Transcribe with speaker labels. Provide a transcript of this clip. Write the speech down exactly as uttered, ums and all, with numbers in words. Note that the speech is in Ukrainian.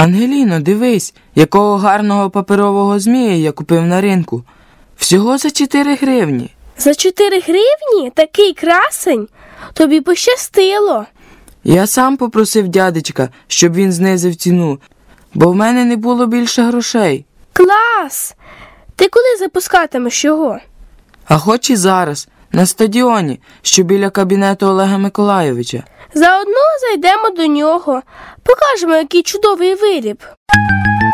Speaker 1: Ангеліно, дивись, якого гарного паперового змія я купив на ринку. Всього за чотири гривні.
Speaker 2: За чотири гривні? Такий красень? Тобі пощастило.
Speaker 1: Я сам попросив дядечка, щоб він знизив ціну, бо в мене не було більше грошей.
Speaker 2: Клас! Ти коли запускатимеш його?
Speaker 1: А хоч і зараз, на стадіоні, що біля кабінету Олега Миколайовича.
Speaker 2: Заодно зайдемо до нього, покажемо, який чудовий виріб.